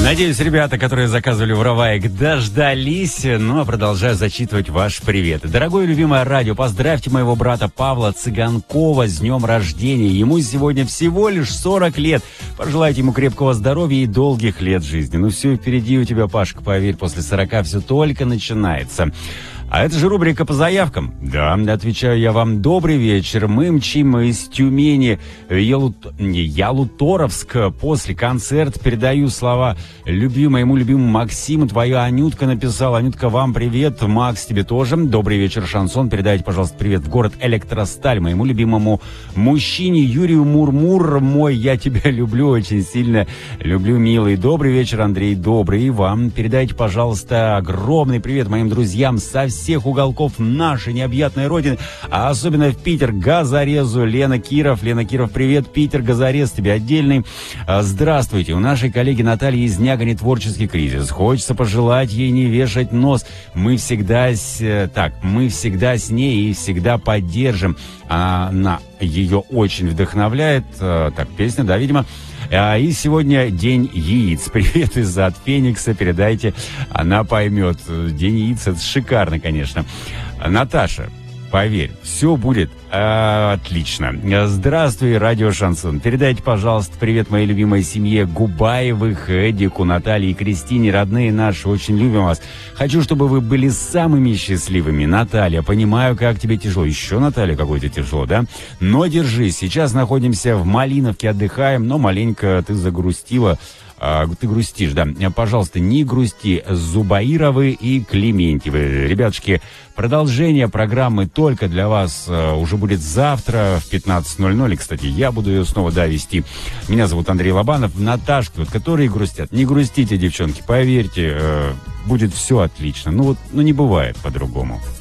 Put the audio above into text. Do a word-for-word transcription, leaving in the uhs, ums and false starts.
Надеюсь, ребята, которые заказывали Вороваек, дождались. Ну, а продолжаю зачитывать ваш привет. Дорогое и любимое радио, поздравьте моего брата Павла Цыганкова с днем рождения. Ему сегодня всего лишь сорок лет. Пожелайте ему крепкого здоровья и долгих лет жизни. Ну, все впереди у тебя, Пашка, поверь, после сорока все только начинается. А это же рубрика по заявкам. Да, отвечаю я вам. Добрый вечер. Мы мчим из Тюмени в Ялут... Ялуторовск. После концерта передаю слова любви моему любимому Максиму. Твоя Анютка написала. Анютка, вам привет. Макс, тебе тоже. Добрый вечер, шансон. Передайте, пожалуйста, привет в город Электросталь моему любимому мужчине Юрию Мурмур. Мой, я тебя люблю очень сильно. Люблю, милый. Добрый вечер, Андрей. Добрый. И вам. Передайте, пожалуйста, огромный привет моим друзьям со всех уголков нашей необъятной родины, а особенно в Питер, Газорезу, Лена Киров. Лена Киров, привет, Питер, Газорез, тебе отдельный. Здравствуйте, у нашей коллеги Натальи из Нягани творческий кризис. Хочется пожелать ей не вешать нос. Мы всегда с... так, мы всегда с ней и всегда поддержим. Она ее очень вдохновляет. Так, песня, да, видимо. И сегодня день яиц. Привет из-за от Феникса. Передайте, она поймет. День яиц, это шикарно, конечно. Наташа, поверь, все будет э, отлично. Здравствуй, радио Шансон. Передайте, пожалуйста, привет моей любимой семье Губаевых, Эдику, Наталье и Кристине. Родные наши, очень любим вас. Хочу, чтобы вы были самыми счастливыми. Наталья, понимаю, как тебе тяжело. Еще, Наталья, какой-то тяжело, да? Но держись. Сейчас находимся в Малиновке, отдыхаем, но маленько ты загрустила. А, ты грустишь, да. Пожалуйста, не грусти. Зубаировы и Клементьевы. Ребятушки, продолжение программы только для вас а, уже будет завтра в пятнадцать ноль ноль. И, кстати, я буду ее снова, да, вести. Меня зовут Андрей Лобанов. Наташки, вот, которые грустят. Не грустите, девчонки, поверьте, э, будет все отлично. Ну вот, ну не бывает по-другому.